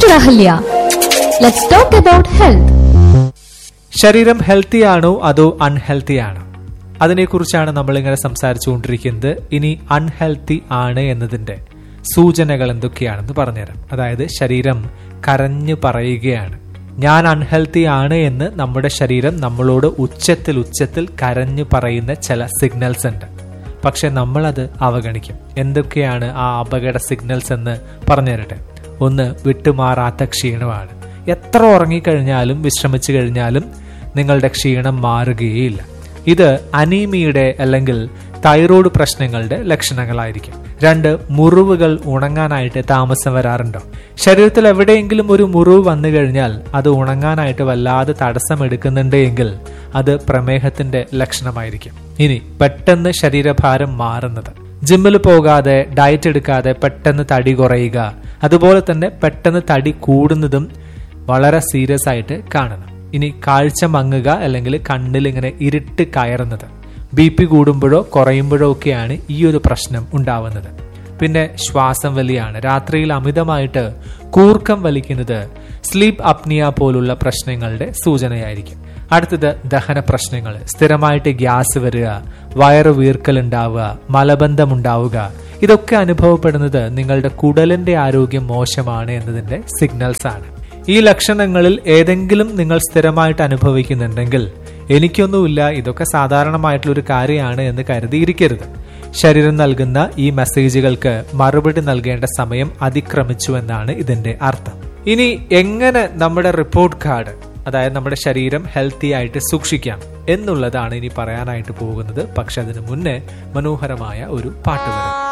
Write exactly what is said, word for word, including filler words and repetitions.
Doctor Ahalya. Let's talk about health. ശരീരം healthy ആണോ അതോ അൺഹെൽത്തി ആണോ? അതിനെക്കുറിച്ചാണ് നമ്മളിങ്ങനെ സംസാരിച്ചുകൊണ്ടിരിക്കുന്നത്. ഇനി അൺഹെൽത്തി ആണ് എന്നതിന്റെ സൂചനകൾ എന്തൊക്കെയാണെന്ന് പറഞ്ഞുതരാം. അതായത് ശരീരം കരഞ്ഞു പറയുകയാണ്, ഞാൻ അൺഹെൽത്തി ആണ് എന്ന് നമ്മുടെ ശരീരം നമ്മളോട് ഉച്ചത്തിൽ ഉച്ചത്തിൽ കരഞ്ഞു പറയുന്ന ചില സിഗ്നൽസ് ഉണ്ട്. പക്ഷെ നമ്മളത് അവഗണിക്കും. എന്തൊക്കെയാണ് ആ അപകട സിഗ്നൽസ് എന്ന് പറഞ്ഞു തരട്ടെ. ഒന്ന്, വിട്ടുമാറാത്ത ക്ഷീണമാണ്. എത്ര ഉറങ്ങിക്കഴിഞ്ഞാലും വിശ്രമിച്ചു കഴിഞ്ഞാലും നിങ്ങളുടെ ക്ഷീണം മാറുകയില്ല. ഇത് അനീമിയുടെ അല്ലെങ്കിൽ തൈറോയ്ഡ് പ്രശ്നങ്ങളുടെ ലക്ഷണങ്ങളായിരിക്കും. രണ്ട്, മുറിവുകൾ ഉണങ്ങാനായിട്ട് താമസം വരാറുണ്ടോ? ശരീരത്തിൽ എവിടെയെങ്കിലും ഒരു മുറിവ് വന്നു കഴിഞ്ഞാൽ അത് ഉണങ്ങാനായിട്ട് വല്ലാതെ തടസ്സം എടുക്കുന്നുണ്ട് എങ്കിൽ അത് പ്രമേഹത്തിന്റെ ലക്ഷണമായിരിക്കും. ഇനി പെട്ടെന്ന് ശരീരഭാരം മാറുന്നത്, ജിമ്മിൽ പോകാതെ ഡയറ്റ് എടുക്കാതെ പെട്ടെന്ന് തടി കുറയുക, അതുപോലെ തന്നെ പെട്ടെന്ന് തടി കൂടുന്നതും വളരെ സീരിയസ് ആയിട്ട് കാണണം. ഇനി കാഴ്ച മങ്ങുക അല്ലെങ്കിൽ കണ്ണിൽ ഇങ്ങനെ ഇരുട്ട് കയറുന്നത്, ബി പി കൂടുമ്പോഴോ കുറയുമ്പോഴോ ഒക്കെയാണ് ഈ ഒരു പ്രശ്നം ഉണ്ടാവുന്നത്. പിന്നെ ശ്വാസം വലിയാണ്. രാത്രിയിൽ അമിതമായിട്ട് കൂർക്കം വലിക്കുന്നത് സ്ലീപ്പ് അപ്നിയ പോലുള്ള പ്രശ്നങ്ങളുടെ സൂചനയായിരിക്കും. അടുത്തത് ദഹന പ്രശ്നങ്ങൾ, സ്ഥിരമായിട്ട് ഗ്യാസ് വരിക, വയറ് വീർക്കൽ ഉണ്ടാവുക, മലബന്ധം ഉണ്ടാവുക, ഇതൊക്കെ അനുഭവപ്പെടുന്നത് നിങ്ങളുടെ കുടലിന്റെ ആരോഗ്യം മോശമാണ് എന്നതിന്റെ സിഗ്നൽസ് ആണ്. ഈ ലക്ഷണങ്ങളിൽ ഏതെങ്കിലും നിങ്ങൾ സ്ഥിരമായിട്ട് അനുഭവിക്കുന്നുണ്ടെങ്കിൽ എനിക്കൊന്നുമില്ല, ഇതൊക്കെ സാധാരണമായിട്ടുള്ള ഒരു കാര്യമാണ് എന്ന് കരുതിയിരിക്കരുത്. ശരീരം നൽകുന്ന ഈ മെസ്സേജുകൾക്ക് മറുപടി നൽകേണ്ട സമയം അതിക്രമിച്ചു എന്നാണ് ഇതിന്റെ അർത്ഥം. ഇനി എങ്ങനെ നമ്മുടെ റിപ്പോർട്ട് കാർഡ്, അതായത് നമ്മുടെ ശരീരം ഹെൽത്തി ആയിട്ട് സൂക്ഷിക്കാം എന്നുള്ളതാണ് ഇനി പറയാനായിട്ട് പോകുന്നത്. പക്ഷെ അതിനു മുന്നേ മനോഹരമായ ഒരു പാട്ട് വരും.